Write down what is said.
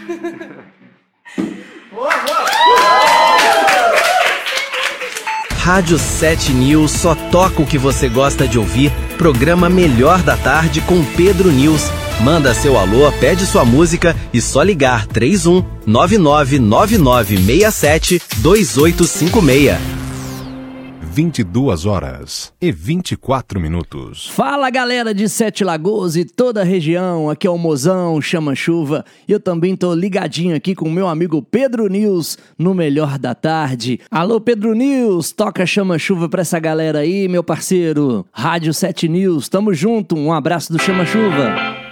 Rádio 7 News só toca o que você gosta de ouvir. Programa Melhor da Tarde com Pedro News. Manda seu alô, pede sua música e só ligar 31 999967 2856. 22h24. Fala, galera de Sete Lagoas e toda a região, aqui é o Mozão Chama Chuva e eu também tô ligadinho aqui com o meu amigo Pedro News no Melhor da Tarde. Alô, Pedro News, toca Chama Chuva pra essa galera aí, meu parceiro. Rádio 7 News, tamo junto, um abraço do Chama Chuva.